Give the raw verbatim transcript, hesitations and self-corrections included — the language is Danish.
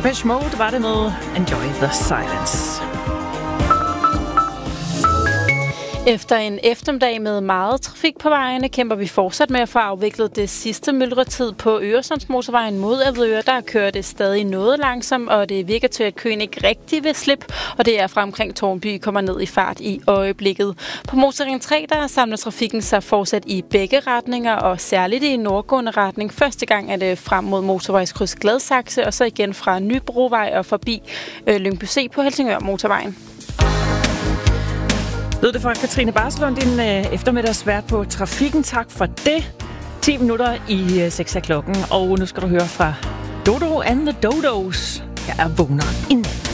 Depeche Mode var det med Enjoy the Silence. Efter en eftermiddag med meget trafik på vejene, kæmper vi fortsat med at få afviklet det sidste myldretid på Øresundsmotorvejen mod Avedøre. Der kører det stadig noget langsomt, og det virker til, at køen ikke rigtig vil slippe, og det er fra omkring Tårnby kommer ned i fart i øjeblikket. På motorring tre, der samler trafikken sig fortsat i begge retninger, og særligt i nordgående retning. Første gang er det frem mod motorvejskryds Gladsaxe, og så igen fra Nybrovej og forbi øh, Lyngby C på Helsingør Motorvejen. Lød det fra Katrine Barslund, din øh, eftermiddagsvært på Trafikken. Tak for det. ti minutter i øh, seks af klokken, og nu skal du høre fra Dodo and the Dodos. Jeg er vågner i nat.